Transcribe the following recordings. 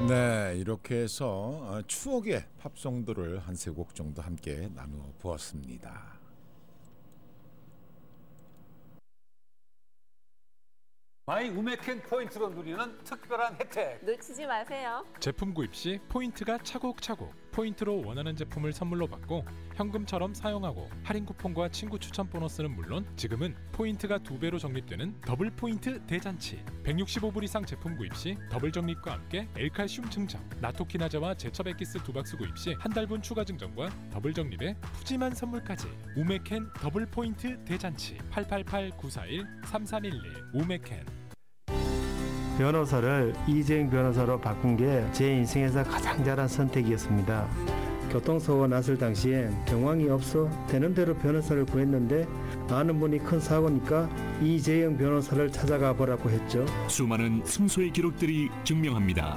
네, 이렇게 해서 추억의 팝송들을 한 세 곡 정도 함께 나누어 보았습니다. 마이 우메켄 포인트로 누리는 특별한 혜택 놓치지 마세요. 제품 구입 시 포인트가 차곡차곡 포인트로 원하는 제품을 선물로 받고 현금처럼 사용하고 할인 쿠폰과 친구 추천 보너스는 물론 지금은 포인트가 2배로 적립되는 더블 포인트 대잔치. 165불 이상 제품 구입 시 더블 적립과 함께 L칼슘 증정, 나토키나제와 제첩 엑기스 2박스 구입 시 한 달분 추가 증정과 더블 적립에 푸짐한 선물까지. 우메켄 더블 포인트 대잔치. 888-941-3311 우메켄. 변호사를 이재용 변호사로 바꾼 게 제 인생에서 가장 잘한 선택이었습니다. 교통사고가 났을 당시엔 경황이 없어 되는 대로 변호사를 구했는데 아는 분이 큰 사고니까 이재용 변호사를 찾아가 보라고 했죠. 수많은 승소의 기록들이 증명합니다.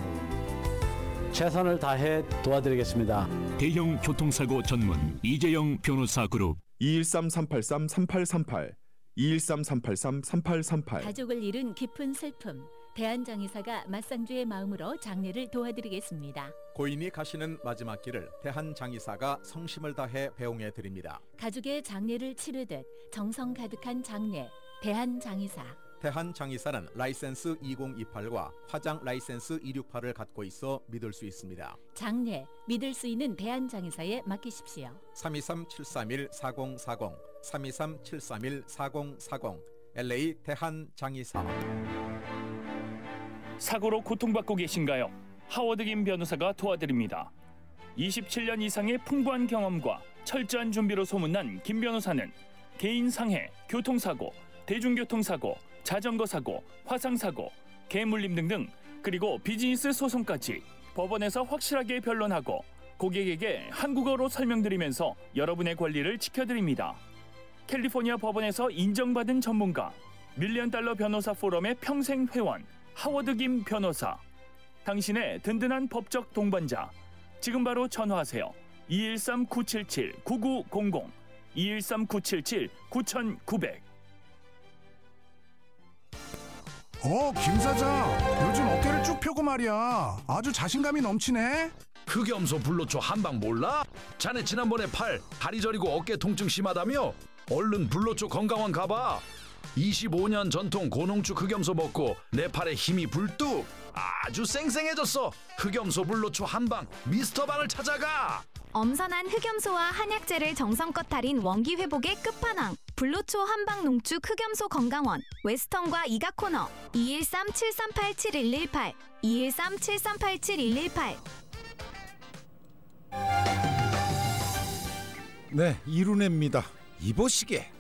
최선을 다해 도와드리겠습니다. 대형 교통사고 전문 이재용 변호사 그룹 213-383-3838 213-383-3838 가족을 잃은 깊은 슬픔. 대한장의사가 맞상주의 마음으로 장례를 도와드리겠습니다. 고인이 가시는 마지막 길을 대한장의사가 성심을 다해 배웅해 드립니다. 가족의 장례를 치르듯 정성 가득한 장례. 대한장의사. 대한장의사는 라이센스 2028과 화장 라이센스 268을 갖고 있어 믿을 수 있습니다. 장례, 믿을 수 있는 대한장의사에 맡기십시오. 323-731-4040 323-731-4040 LA 대한장의사. 사고로 고통받고 계신가요? 하워드 김 변호사가 도와드립니다. 27년 이상의 풍부한 경험과 철저한 준비로 소문난 김 변호사는 개인 상해, 교통사고, 대중교통사고, 자전거 사고, 화상 사고, 개물림 등등 그리고 비즈니스 소송까지 법원에서 확실하게 변론하고 고객에게 한국어로 설명드리면서 여러분의 권리를 지켜드립니다. 캘리포니아 법원에서 인정받은 전문가, $1,000,000 변호사 포럼의 평생 회원 하워드 김 변호사. 당신의 든든한 법적 동반자. 지금 바로 전화하세요. 213-977-9900 213-977-9900. 김 사장, 요즘 어깨를 쭉 펴고 말이야. 아주 자신감이 넘치네. 흑염소 불로초 한방 몰라? 자네 지난번에 다리 저리고 어깨 통증 심하다며? 얼른 불로초 건강원 가봐. 25년 전통 고농축 흑염소 먹고 내 팔에 힘이 불뚝. 아주 쌩쌩해졌어. 흑염소 불로초 한방 미스터방을 찾아가. 엄선한 흑염소와 한약재를 정성껏 달인 원기 회복의 끝판왕. 불로초 한방 농축 흑염소 건강원. 웨스턴과 이가코너. 213-738-7118 213-738-7118. 네, 이룬혜입니다. 입어시계.